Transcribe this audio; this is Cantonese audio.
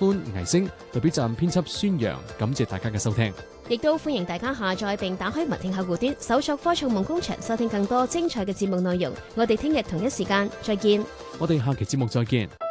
歡、倪星，代表站編輯孫陽，感謝大家嘅收聽。 亦都歡迎大家下載並打開文聽客戶端，搜索科創夢工場，收聽更多精彩嘅節目內容。我哋聽日同一時間再見。 我哋下期節目再見。